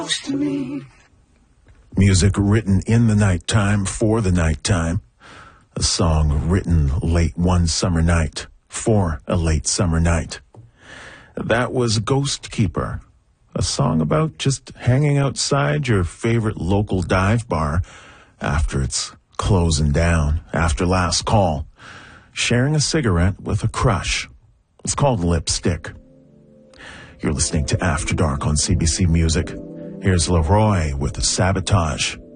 Music written in the nighttime for the nighttime. A song written late one summer night for a late summer night. That was Ghost Keeper, a song about just hanging outside your favorite local dive bar after it's closing down, after last call, sharing a cigarette with a crush. It's called Lipstick. You're listening to After Dark on CBC Music. Here's Leroy with Sabotage.